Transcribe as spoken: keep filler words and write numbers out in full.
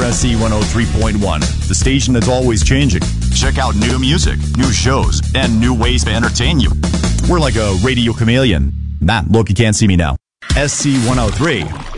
S C one oh three point one, the station that's always changing. Check out new music, new shows, and new ways to entertain you. We're like a radio chameleon. Nah, look, you can't see me now. S C one oh three